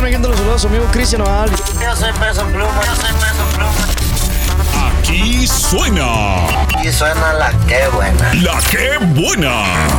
están viendo los saludos a su amigo Cristian Nodal. Yo soy Peso Pluma, Aquí suena Y suena la que buena. La que buena.